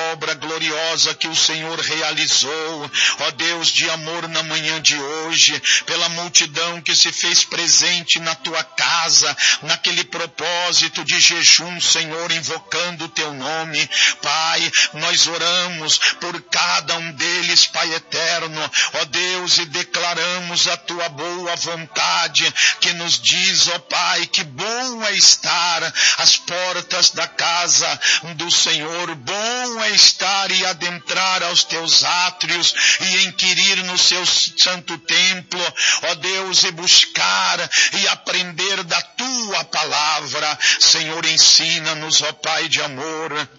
obra gloriosa que o Senhor realizou, ó Deus de amor, na manhã de hoje, pela multidão que se fez presente na tua casa, naquele propósito de jejum, Senhor, invocando o teu nome. Pai, nós oramos por cada um deles, Pai eterno, ó Deus, e declaramos a tua boa vontade, que nos diz, ó Pai, que bom é estar às portas da casa do Senhor, bom é estar e adentrar aos teus átrios e inquirir no seu santo templo, ó Deus, e buscar e aprender da tua palavra. Senhor, ensina-nos, ó Pai de amor.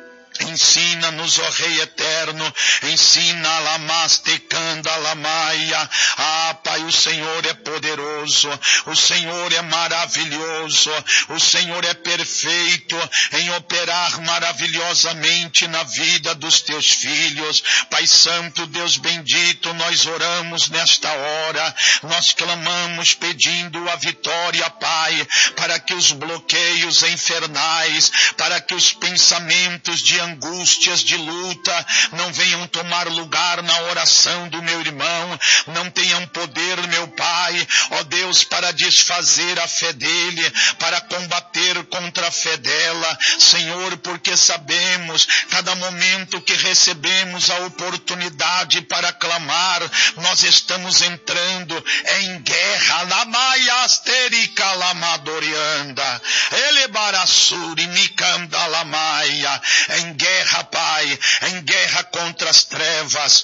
Ensina-nos, ó Rei eterno, ensina Lamastecanda Lamaia. Pai, o Senhor é poderoso, o Senhor é maravilhoso, o Senhor é perfeito em operar maravilhosamente na vida dos teus filhos. Pai Santo, Deus bendito, nós oramos nesta hora, nós clamamos pedindo a vitória, Pai, para que os bloqueios infernais, para que os pensamentos de angústias, de luta, não venham tomar lugar na oração do meu irmão, não tenham poder, meu Pai, ó Deus, para desfazer a fé dele, para combater contra a fé dela, Senhor, porque sabemos, cada momento que recebemos a oportunidade para clamar, nós estamos entrando em guerra, Lamaiasterica Lamadorianda, Elebarassuri Mikanda Lamaia, em guerra, Pai, em guerra contra as trevas,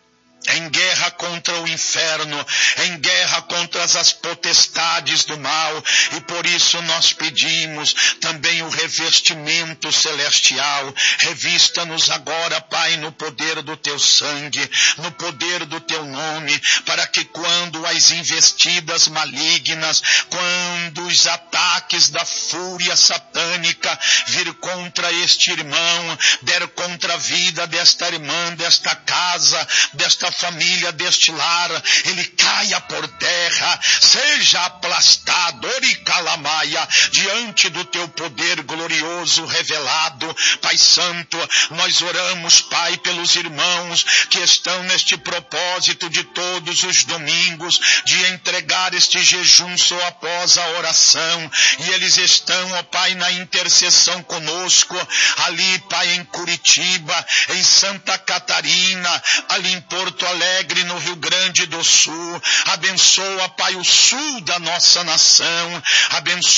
em guerra contra o inferno, em guerra contra as potestades do mal, e por isso nós pedimos também o revestimento celestial. Revista-nos agora, Pai, no poder do teu sangue, no poder do teu nome, para que quando as investidas malignas, quando os ataques da fúria satânica vir contra este irmão, der contra a vida desta irmã, desta casa, desta família, deste lar, ele caia por terra, seja aplastado, Oricalamaia, diante do teu poder glorioso revelado. Pai Santo, nós oramos, Pai, pelos irmãos que estão neste propósito de todos os domingos, de entregar este jejum só após a oração, e eles estão, ó Pai, na intercessão conosco, ali, Pai, em Curitiba, em Santa Catarina, ali em Porto Alegre, no Rio Grande do Sul. Abençoa, Pai, o sul da nossa nação, abençoa